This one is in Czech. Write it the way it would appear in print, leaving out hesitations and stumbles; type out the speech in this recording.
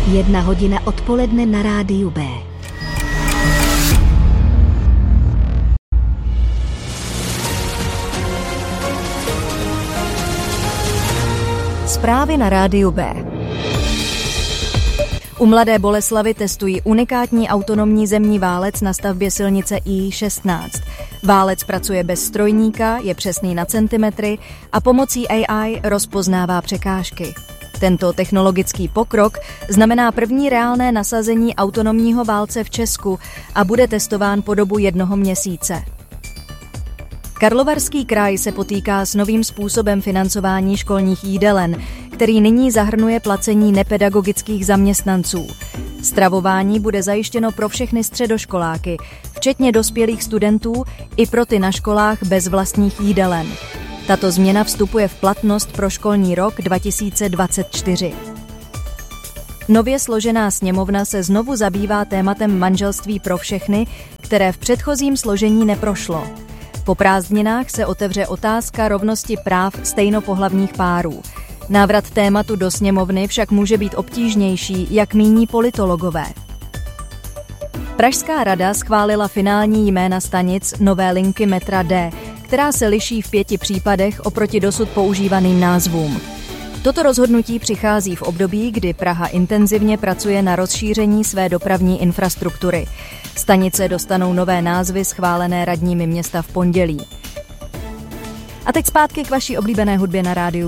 1:00 odpoledne na Rádiu B. Zprávy na Rádiu B. U Mladé Boleslavi testují unikátní autonomní zemní válec na stavbě silnice I16. Válec pracuje bez strojníka, je přesný na centimetry a pomocí AI rozpoznává překážky. Tento technologický pokrok znamená první reálné nasazení autonomního válce v Česku a bude testován po dobu 1 měsíce. Karlovarský kraj se potýká s novým způsobem financování školních jídelen, který nyní zahrnuje placení nepedagogických zaměstnanců. Stravování bude zajištěno pro všechny středoškoláky, včetně dospělých studentů i pro ty na školách bez vlastních jídelen. Tato změna vstupuje v platnost pro školní rok 2024. Nově složená sněmovna se znovu zabývá tématem manželství pro všechny, které v předchozím složení neprošlo. Po prázdninách se otevře otázka rovnosti práv stejnopohlavních párů. Návrat tématu do sněmovny však může být obtížnější, jak míní politologové. Pražská rada schválila finální jména stanic nové linky metra D, která se liší v 5 případech oproti dosud používaným názvům. Toto rozhodnutí přichází v období, kdy Praha intenzivně pracuje na rozšíření své dopravní infrastruktury. Stanice dostanou nové názvy schválené radními města v pondělí. A teď zpátky k vaší oblíbené hudbě na Rádiu